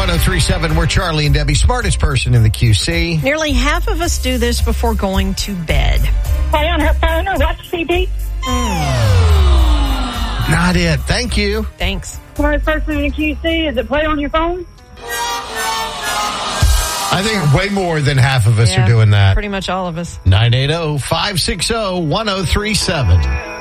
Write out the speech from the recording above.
1037, we're Charlie and Debbie, smartest person in the QC. Nearly half of us do this before going to bed. Play on her phone or watch TV. Not it. Thank you. Thanks. Smartest person in the QC, is it play on your phone? I think way more than half of us are doing that. Pretty much all of us. 980-560-1037.